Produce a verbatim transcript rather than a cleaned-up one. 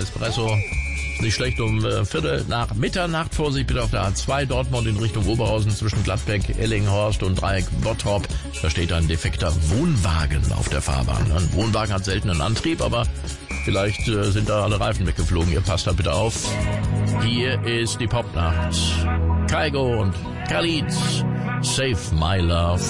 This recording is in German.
Espresso. Nicht schlecht um äh, Viertel nach Mitternacht. Vorsicht bitte auf der A zwei Dortmund in Richtung Oberhausen zwischen Gladbeck, Ellinghorst und Dreieck Bottrop. Da steht ein defekter Wohnwagen auf der Fahrbahn. Ein Wohnwagen hat selten einen Antrieb, aber vielleicht äh, sind da alle Reifen weggeflogen. Ihr passt da bitte auf. Hier ist die Popnacht. Kaigo und Khalid, Save My Love.